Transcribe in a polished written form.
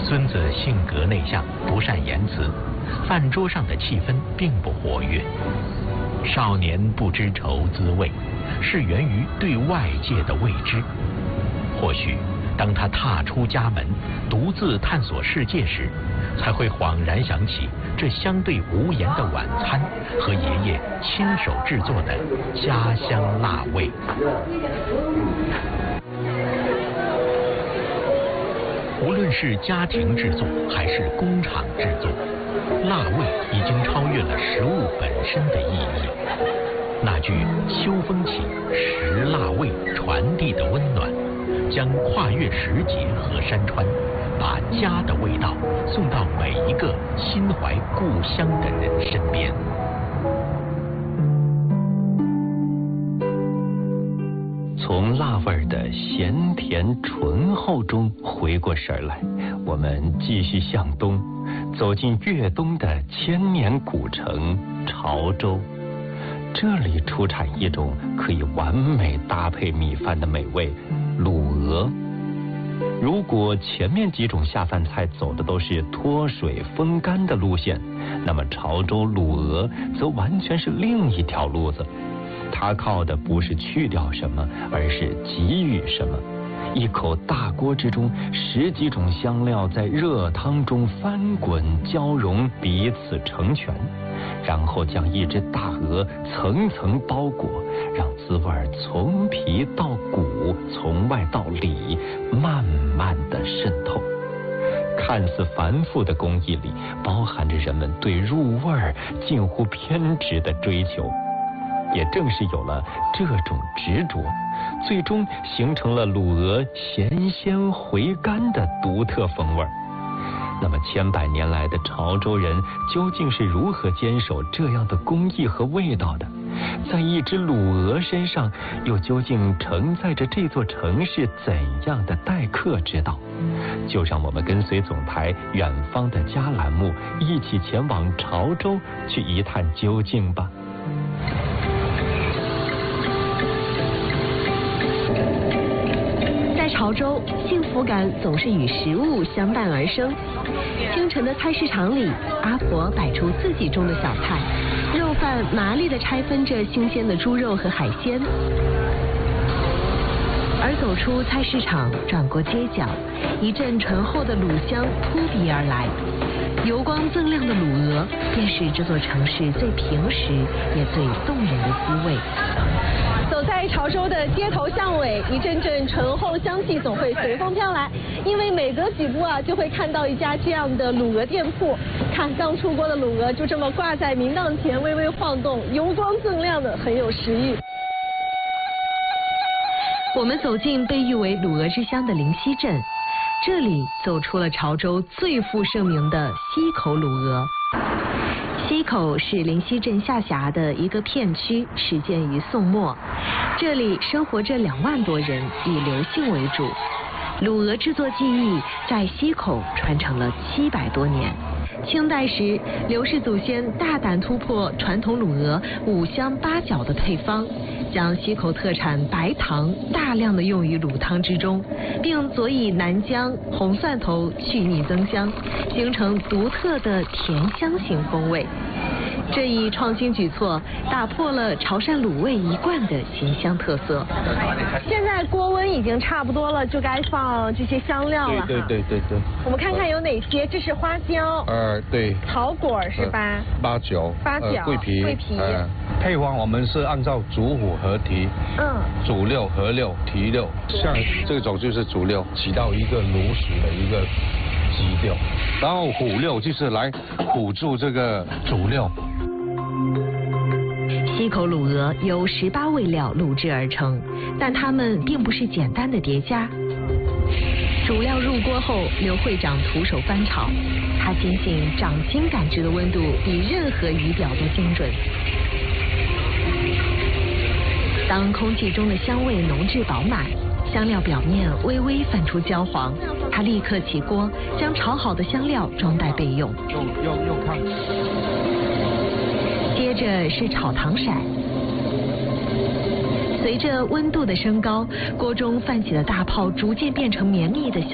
孙子性格内向，不善言辞，饭桌上的气氛并不活跃。少年不知愁滋味，是源于对外界的未知。或许当他踏出家门，独自探索世界时，才会恍然想起这相对无言的晚餐和爷爷亲手制作的家乡辣味。无论是家庭制作还是工厂制作，辣味已经超越了食物本身的意义。那句秋风起，食辣味传递的温暖，将跨越时节和山川，把家的味道送到每一个心怀故乡的人身边。从辣味的咸甜醇厚中回过神来，我们继续向东，走进粤东的千年古城潮州。这里出产一种可以完美搭配米饭的美味——卤鹅。如果前面几种下饭菜走的都是脱水风干的路线，那么潮州卤鹅则完全是另一条路子。它靠的不是去掉什么，而是给予什么。一口大锅之中，10几种香料在热汤中翻滚交融，彼此成全，然后将一只大鹅层层包裹，让滋味从皮到骨，从外到里，慢慢地渗透。看似繁复的工艺里，包含着人们对入味近乎偏执的追求。也正是有了这种执着，最终形成了卤鹅咸鲜回甘的独特风味。那么千百年来的潮州人究竟是如何坚守这样的工艺和味道的？在一只卤鹅身上又究竟承载着这座城市怎样的待客之道？就让我们跟随总台远方的家栏目，一起前往潮州去一探究竟吧。 在潮州，幸福感总是与食物相伴而生。清晨的菜市场里，阿婆摆出自己种的小菜，肉贩麻利地拆分着新鲜的猪肉和海鲜。而走出菜市场，转过街角，一阵醇厚的卤香扑鼻而来。油光锃亮的卤鹅，便是这座城市最平实也最动人的滋味。 走在潮州的街头巷尾，一阵阵醇厚香气总会随风飘来，因为每隔几步就会看到一家这样的卤鹅店铺。看刚出锅的卤鹅就这么挂在明档前微微晃动，油光锃亮的，很有食欲。 我们走进被誉为卤鹅之乡的灵溪镇，这里走出了潮州最负盛名的溪口卤鹅。溪口是灵溪镇下辖的一个片区，始建于宋末。这里生活着2万多人，以刘姓为主。卤鹅制作技艺在溪口传承了700多年。清代时，刘氏祖先大胆突破传统卤鹅5香8角的配方，将溪口特产白糖大量的用于卤汤之中，并佐以南姜、红蒜头去腻增香，形成独特的甜香型风味。这一创新举措打破了潮汕卤味一贯的咸香特色。 现在锅温已经差不多了，就该放这些香料了。 对。 我们看看有哪些，这是花椒。 对。 草果是吧？ 八角。桂皮。配方我们是按照主辅合提。主料、合料、提料，像这种就是主料，起到一个卤熟的一个基调，然后辅料就是来辅助这个主料。 溪口卤鹅由18味料卤制而成，但它们并不是简单的叠加。主料入锅后，刘会长徒手翻炒，他坚信掌心感知的温度比任何仪表都精准。当空气中的香味浓质饱满，香料表面微微泛出焦黄，他立刻起锅，将炒好的香料装袋备用。 又看。 接着是炒糖色。随着温度的升高，锅中泛起的大泡逐渐变成绵密的小